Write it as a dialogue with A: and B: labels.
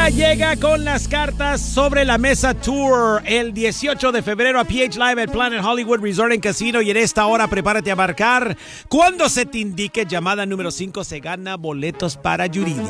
A: Ya llega con las cartas sobre la mesa tour el 18 de febrero a PH Live at Planet Hollywood Resort and Casino, y en esta hora prepárate a marcar. Cuando se te indique llamada número 5 se gana boletos para Yuridia.